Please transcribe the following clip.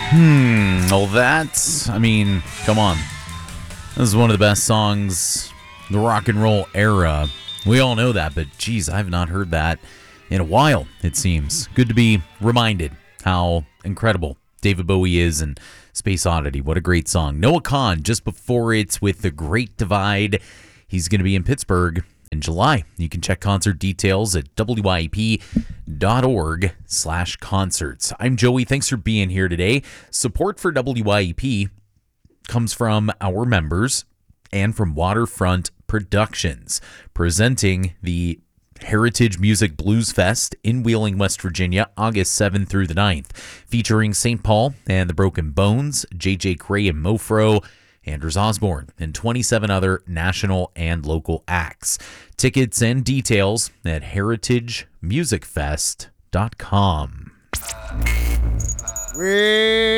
Well, come on. This is one of the best songs in the rock and roll era. We all know that, but geez, I've not heard that in a while, it seems. Good to be reminded how incredible David Bowie is and Space Oddity. What a great song. Noah Kahan, just before it's with The Great Divide. He's going to be in Pittsburgh in July. You can check concert details at wyep.org/concerts. I'm Joey. Thanks for being here today. Support for WYEP comes from our members and from Waterfront Productions, presenting the Heritage Music Blues Fest in Wheeling, West Virginia, August 7th through the 9th, featuring St. Paul and the Broken Bones, J.J. Cray and Mofro, Anders Osborne, and 27 other national and local acts. Tickets and details at heritagemusicfest.com. We